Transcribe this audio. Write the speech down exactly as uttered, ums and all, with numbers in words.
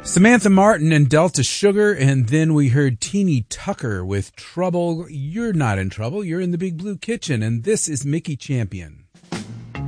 Samantha Martin and Delta Sugar, and then we heard Teeny Tucker with Trouble. You're not in trouble. You're in the Big Blue Kitchen, and this is Mickey Champion.